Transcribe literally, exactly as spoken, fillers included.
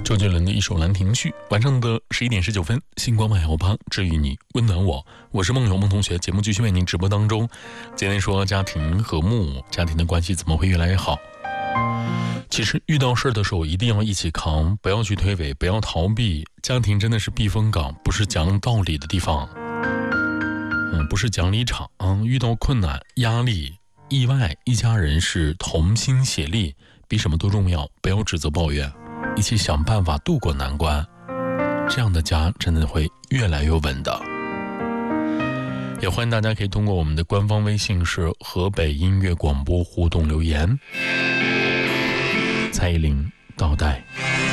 周杰伦的一首《兰亭序》。晚上的十一点十九分，星光晚摇吧，治愈你，温暖我。我是梦游梦同学，节目继续为您直播当中。今天说家庭和睦，家庭的关系怎么会越来越好？其实遇到事的时候一定要一起扛，不要去推诿，不要逃避。家庭真的是避风港，不是讲道理的地方，嗯，不是讲理场。嗯，遇到困难、压力、意外，一家人是同心协力，比什么都重要。不要指责抱怨，一起想办法度过难关，这样的家真的会越来越稳的。也欢迎大家可以通过我们的官方微信是河北音乐广播互动留言。蔡依林倒带。